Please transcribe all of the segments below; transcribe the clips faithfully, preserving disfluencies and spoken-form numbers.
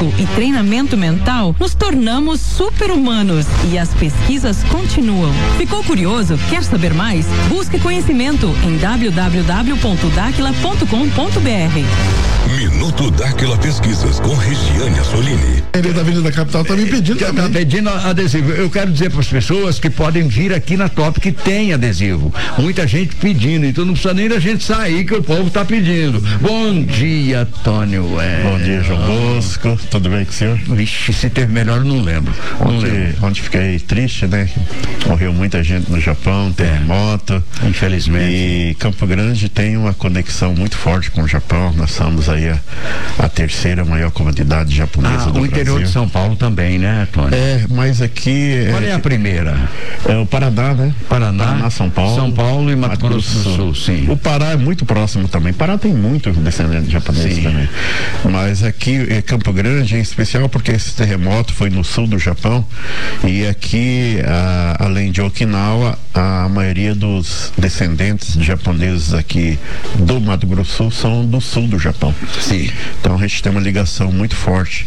físico e treinamento mental, nos tornamos super-humanos e as pesquisas continuam. Ficou curioso? Quer saber mais? Busque conhecimento em w w w ponto daquila ponto com ponto b r. Minuto Dáquila Pesquisas com Regiane Assolini. Ele da Avenida Capital tá me pedindo tá também. pedindo adesivo. Eu quero dizer para as pessoas que podem vir aqui na Top que tem adesivo. Muita gente pedindo, então não precisa nem da gente sair que o povo tá pedindo. Bom dia, Tônio. É... Bom dia, João Bosco. Tudo bem com o senhor? Vixe, se teve melhor, eu não lembro. Não ontem, lembro. ontem fiquei triste, né? Morreu muita gente no Japão, terremoto. É, infelizmente. E Campo Grande tem uma conexão muito forte com o Japão. Nós somos aí a, a terceira maior comunidade japonesa ah, do Brasil. O interior de São Paulo também, né, Tônio? É, mas aqui... Qual é, é a primeira? É o Paraná, né? Paraná, Paraná, São Paulo. São Paulo e Mato Grosso do Sul, sim. O Pará é muito próximo também. Pará tem muito descendente japonês também. Mas aqui, é Campo Grande, em especial porque esse terremoto foi no sul do Japão e aqui, a, além de Okinawa, a maioria dos descendentes de japoneses aqui do Mato Grosso do Sul são do sul do Japão. Sim. Então a gente tem uma ligação muito forte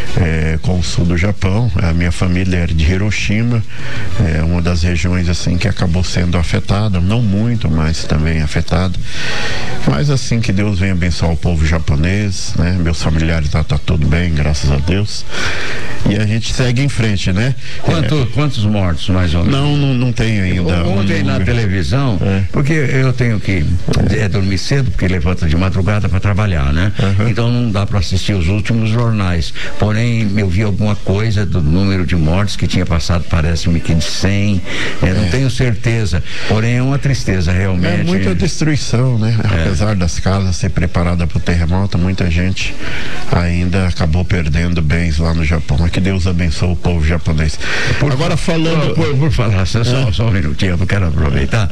é, com o sul do Japão. A minha família era de Hiroshima, é uma das regiões assim que acabou sendo afetada, não muito, mas também afetada. Mas assim que Deus venha abençoar o povo japonês, né? Meus familiares tá, tá tudo bem, graças a Deus. E a gente segue em frente, né? Quanto, é, quantos mortos, mais ou menos? Não, não, não tem ainda. Ontem um na televisão, é. porque eu tenho que é, dormir cedo, porque levanta de madrugada para trabalhar, né? Uhum. Então não dá para assistir os últimos jornais. Porém, eu vi alguma coisa do número de mortes que tinha passado, parece-me que de cem. É, não é. tenho certeza. Porém, é uma tristeza realmente. É muita destruição, né? É. Apesar das casas ser preparadas para o terremoto, muita gente ainda acabou perdendo bens lá no Japão. Que Deus abençoe o povo japonês. Por, Agora falando... Por, por falar, só, é. só um minutinho, eu quero aproveitar.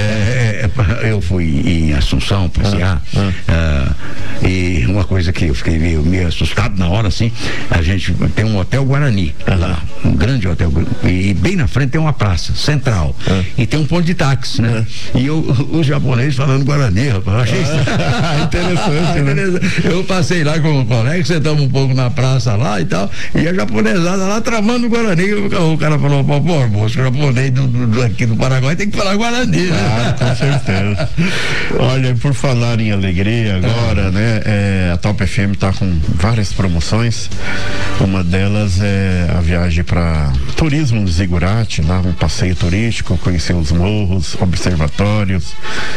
É, é, eu fui em Assunção passear ah. uh, e uma coisa que eu fiquei meio, meio assustado na hora, assim, a gente tem um hotel Guarani ah. lá, um grande hotel, e bem na frente tem uma praça central ah. e tem um ponto de táxi, né? Ah. E eu, os japoneses falando Guarani, rapaz, eu achei ah. interessante, né? Eu passei lá com o colega, sentamos um pouco na praça lá e tal, e a japonesada lá tramando Guarani. O, o cara falou, pô, pô, moço, o japonês do, do, do, aqui do Paraguai tem que falar Guarani, né? Ah, com certeza. Olha, por falar em alegria agora, é. né? É, a Top F M tá com várias promoções. Uma delas é a viagem para turismo no Zigurate, lá um passeio turístico, conhecer os morros, observatórios.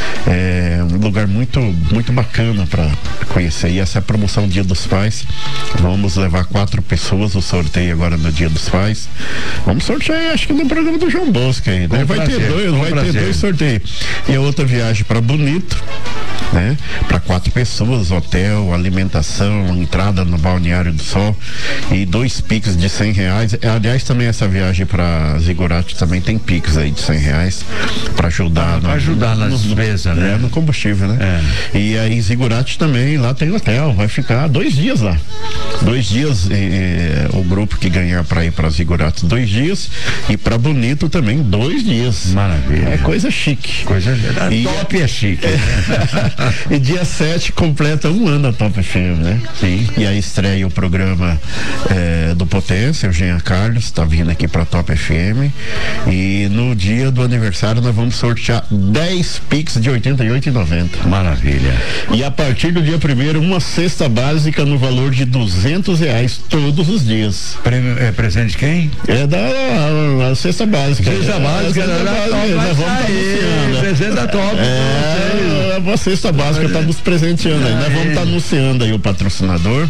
É um lugar muito, muito bacana para conhecer. E essa é a promoção Dia dos Pais. Vamos levar quatro pessoas, o sorteio agora no Dia dos Pais. Vamos sortear, acho que no programa do João Bosco aí, né? Vai ter dois, vai ter dois sorteios. E a outra viagem para Bonito, né? Para quatro pessoas, hotel, alimentação, entrada no Balneário do Sol e dois Pix de cem reais. Aliás, também essa viagem para Zigurate também tem Pix aí de cem reais para ajudar. Para ajudar na despesa, né? É, no combustível, né? É. E aí Zigurate também, lá tem hotel, vai ficar dois dias lá. Dois dias, eh, o grupo que ganhar para ir para Zigurate dois dias e para Bonito também dois dias. Maravilha. É coisa chique. Coisa e, top é chique. É, e dia sete completa um ano a Top F M, né? Sim. E aí estreia o programa eh, do Potência, o Jean Carlos está vindo aqui para Top F M e no dia do aniversário nós vamos sortear dez Pix de oitenta e oito reais e noventa centavos. Maravilha. E a partir do dia primeiro, uma cesta básica no valor de duzentos reais todos os dias. Prêmio, é presente de quem? É da a, a cesta básica. Cesta básica, é, da, da, básica, da, nós vamos estar anunciando. Presente da Top. É, a cesta básica está nos presenteando aí. Nós vamos estar anunciando aí o patrocinador.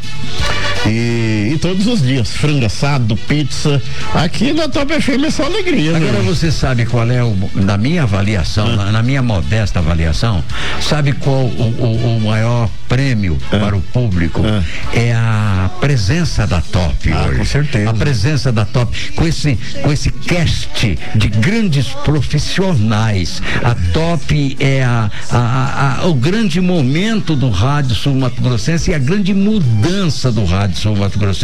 E, e todos os dias, frango assado, pizza. Aqui na Top F M é só alegria. Agora né? Você sabe qual é o, na minha avaliação, ah. na, na minha modesta avaliação, sabe qual o, o, o maior prêmio ah. para o público? Ah. É a presença da Top ah, hoje. Com certeza. A presença da Top, com esse, com esse cast de grandes profissionais. A Top é a, a, a, a, o grande momento do rádio sul-mato-grossense e a grande mudança do rádio sul-mato-grossense.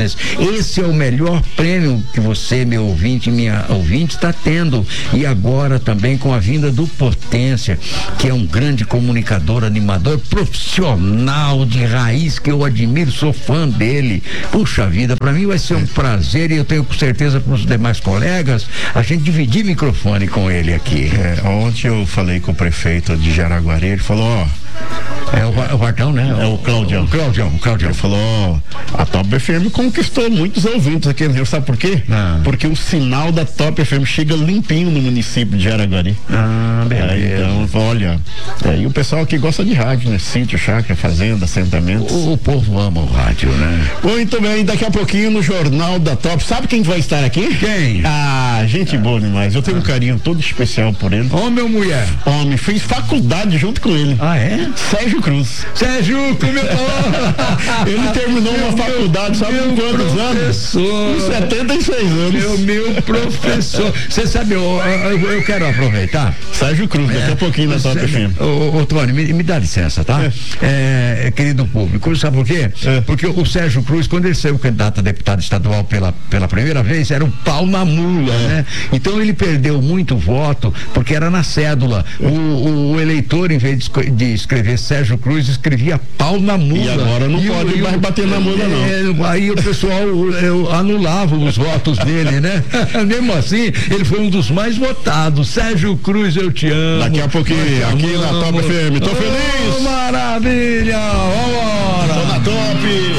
audiência. Esse é o melhor prêmio que você, meu ouvinte, minha ouvinte, está tendo. E agora também com a vinda do Potência, que é um grande comunicador, animador, profissional de raiz, que eu admiro, sou fã dele. Puxa vida, para mim vai ser um prazer, e eu tenho certeza para os demais colegas, a gente dividir microfone com ele aqui. É, ontem eu falei com o prefeito de Jaraguari, ele falou, ó, é o, o Vartão, né? É o Claudião. O Claudião, o Claudião. Ele falou, ó, a Top F M conquistou muitos ouvintes aqui no Rio. Sabe por quê? Ah. Porque o sinal da Top F M chega limpinho no município de Jaraguari. Ah, beleza. É, então, olha, é, e o pessoal aqui gosta de rádio, né? Sítio, chácara, fazenda, assentamentos. O, o povo ama o rádio, né? Muito bem, daqui a pouquinho no Jornal da Top. Sabe quem vai estar aqui? Quem? Ah, gente ah. boa demais. Eu tenho ah. um carinho todo especial por ele. Homem ou mulher? Homem, fiz faculdade junto com ele. Ah, é? Sérgio Cruz. Sérgio, como eu Ele terminou uma faculdade, sabe com quantos anos? Com setenta e seis anos. Meu, meu professor. Você sabe, eu, eu, eu quero aproveitar. Sérgio Cruz, daqui é, a pouquinho na Top F M. Ô, ô Tony, me, me dá licença, tá? É. É, querido público, sabe por quê? É. Porque o Sérgio Cruz, quando ele saiu candidato a deputado estadual pela, pela primeira vez, era um pau na mula, é. né? Então ele perdeu muito voto, porque era na cédula. O, o, o eleitor, em vez de, de escrever Sérgio Cruz, escrevia pau na mula. E agora não e pode eu, mais eu, bater na mula, não. É, aí o pessoal eu, anulava os votos dele, né? Mesmo assim, ele foi um dos mais votados. Sérgio Cruz, eu te amo. Daqui a pouquinho, aqui na Top F M. Tô oh, feliz. Maravilha! Vambora! Tô na Top!